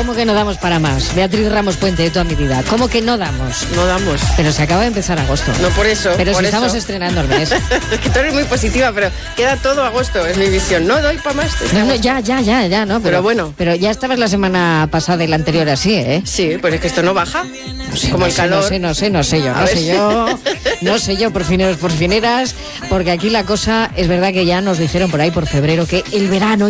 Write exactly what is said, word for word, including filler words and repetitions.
¿Cómo que no damos para más? Beatriz Ramos Puente, de toda mi vida. ¿Cómo que no damos? No damos. Pero se acaba de empezar agosto. No, por eso. Pero por si eso. estamos estrenando el mes. Es que tú eres muy positiva, pero queda todo agosto, es mi visión. No doy para más. No, no, ya, ya, ya, ya, ¿no? Pero, Pero bueno. Pero ya estabas la semana pasada y la anterior así, ¿eh? Sí, pues es que esto no baja. No sé, como no el sé, calor. No sé, no sé, no sé yo, A no ver. sé yo, no sé yo, por fineros, por fineras, porque aquí la cosa es verdad que ya nos dijeron por ahí por febrero que el verano